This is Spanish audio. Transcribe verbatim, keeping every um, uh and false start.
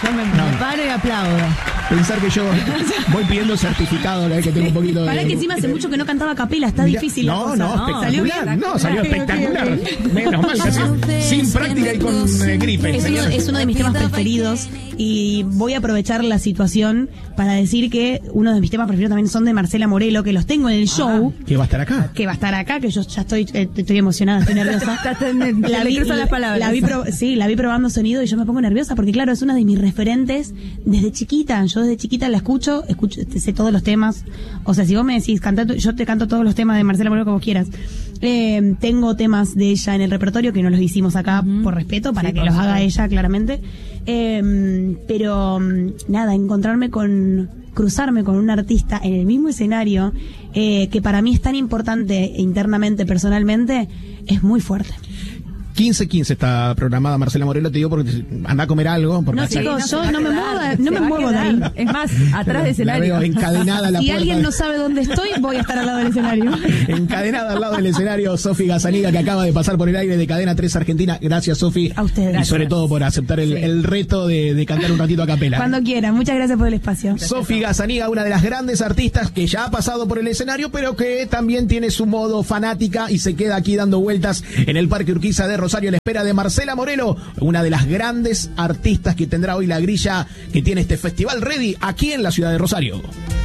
Yo me, no. me paro y aplaudo. Pensar que yo voy pidiendo certificado la vez que tengo un poquito de... Para que encima hace mucho que no cantaba a capela, está Mirá, difícil la no, cosa. No, no, espectacular. No, salió okay, espectacular. Okay, okay. Menos mal que así, sin práctica y con eh, gripe. Es uno, es uno de mis temas preferidos y voy a aprovechar la situación para decir que uno de mis temas preferidos también son de Marcela Morelo, que los tengo en el show. Ah, que va a estar acá. Que va a estar acá, que yo ya estoy eh, estoy emocionada, estoy nerviosa. la vi, las palabras. La vi pro, sí, la vi probando sonido y yo me pongo nerviosa porque claro, es una de mis referentes desde chiquita. Yo desde chiquita la escucho, escucho sé todos los temas. O sea, si vos me decís, canta, yo te canto todos los temas de Marcela Morelo como quieras. Eh, tengo temas de ella en el repertorio que no los hicimos acá uh-huh. por respeto, para sí, que los haga supuesto. ella claramente. Eh, pero nada, encontrarme con, cruzarme con un artista en el mismo escenario, eh, que para mí es tan importante internamente, personalmente, es muy fuerte. quince quince está programada Marcela Morelo, te digo porque anda a comer algo. No, chicos, yo no me muevo, no me muevo de ahí. Es más, atrás del escenario. La veo encadenada a la si puerta. alguien no sabe dónde estoy, voy a estar al lado del escenario. Encadenada al lado del escenario, Sofi Gazzaniga, que acaba de pasar por el aire de Cadena tres Argentina. Gracias, Sofi. A ustedes. Y sobre todo por aceptar el, sí. el reto de, de cantar un ratito a capela. Cuando quieran. Muchas gracias por el espacio. Sofi Gazzaniga, una de las grandes artistas que ya ha pasado por el escenario, pero que también tiene su modo fanática y se queda aquí dando vueltas en el Parque Urquiza de Rosario a la espera de Marcela Morelo, una de las grandes artistas que tendrá hoy la grilla que tiene este festival Ready aquí en la ciudad de Rosario.